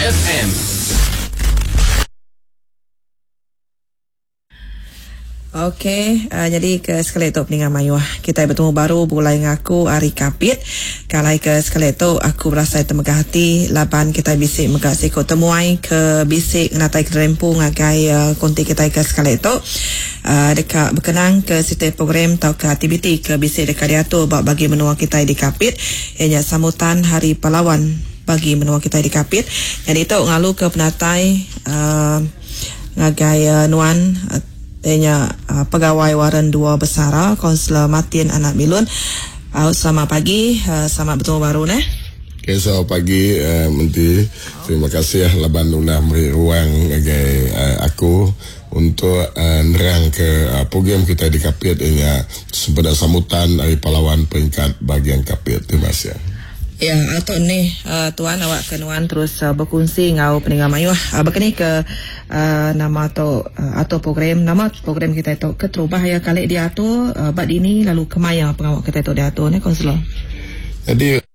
FM. Okey, jadi ke sekali tu peningan Mayuah. Kita bertemu baru mulai ngaku hari Kapit. Kalai ke sekali tu aku berasa termegah hati laban kita bisik megah sikut temuai ke bisik ngatai kerempung ngagai konti kita ke sekali tu. Dekat berkenang ke setiap program atau ke aktiviti ke bisik dekat dia tu bagi menua kita di Kapit. Ianya sambutan Hari Pahlawan bagi menua kita di Kapit. Jadi tu ngalu ke penatai ngagai nuan ianya pegawai waran 2 Besara Kaunselor Martin Anak Milun. Selamat pagi, selamat bertemu baru ne. Okay, selamat pagi Menteri. Terima kasih laban ulah beri ruang bagi aku untuk nerang ke program kita di Kapit ianya sepada sambutan Hari Pahlawan peringkat bagian Kapit. Terima kasih. Ya, atau ni tuan awak kenuan terus berkongsi ngau peningan Mayuah berkini ke nama atau program kita itu keterubah ya kali dia tu bad ini lalu kemaya pengawak kita itu dia tu ni konselor. Jadi